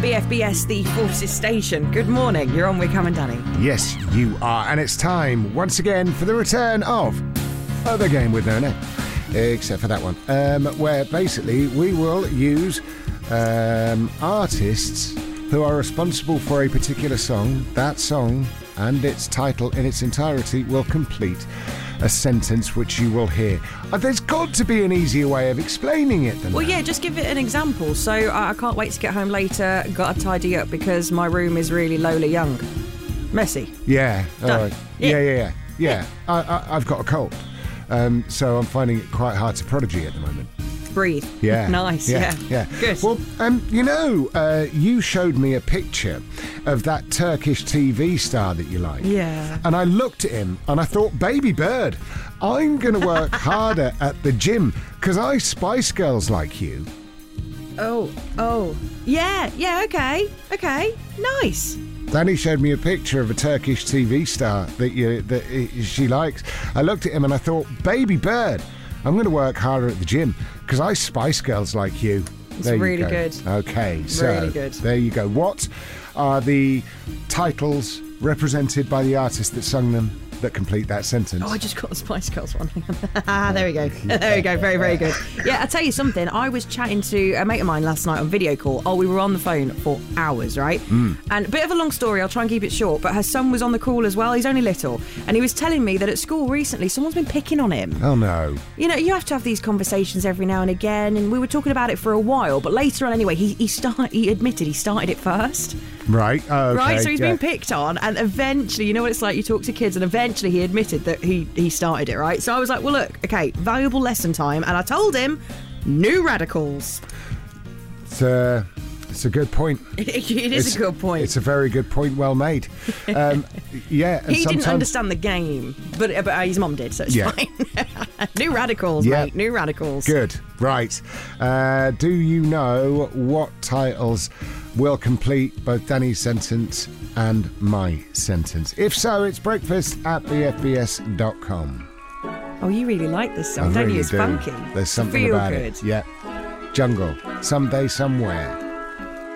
BFBS, the Forces Station. Good morning. You're on with Cam and Danny. Yes, you are. And it's time, once again, for the return of The Game with No Name. Except for that one. Where basically we will use artists who are responsible for a particular song. That song and its title in its entirety will complete a sentence which you will hear. There's got to be an easier way of explaining it than that. Well, yeah, just give it an example. So I can't wait to get home later. Got to tidy up because my room is really Lola Young. Messy. Yeah. All Done. right. Yeah. I've got a cold. So I'm finding it quite hard to prodigy at the moment. Breathe. Yeah. Nice. Yeah. Good. Well, you showed me a picture of that Turkish TV star that you like. Yeah. And I looked at him and I thought, baby bird, I'm going to work harder at the gym because I Spice Girls like you. Oh. Yeah, okay. Nice. Danny showed me a picture of a Turkish TV star that she likes. I looked at him and I thought, baby bird, I'm going to work harder at the gym because I Spice Girls like you. It's really good. Okay, so really good. There you go. What are the titles represented by the artist that sung them that complete that sentence? Oh, I just got the Spice Girls one. There we go. There we go. Very, very good. Yeah, I'll tell you something. I was chatting to a mate of mine last night on video call. Oh, we were on the phone for hours, right? And a bit of a long story. I'll try and keep it short. But her son was on the call as well. He's only little. And he was telling me that at school recently, someone's been picking on him. Oh, no. You know, you have to have these conversations every now and again. And we were talking about it for a while. But later on, anyway, he admitted he started it first. Right. Oh, okay. Right, so he's been picked on, and eventually, you know what it's like, you talk to kids, and eventually he admitted that he started it, right? So I was like, well, look, okay, valuable lesson time, and I told him, new radicals. It's a good point. It is a good point. It's a very good point, well made. Yeah. And he didn't understand the game, but his mum did, so it's fine. New radicals, mate, new radicals. Good, right. Do you know what titles will complete both Danny's sentence and my sentence? If so, it's breakfast@bfbs.com. Oh, you really like this song, don't you? It's funky. There's something about it. Yeah. Jungle. Someday, somewhere.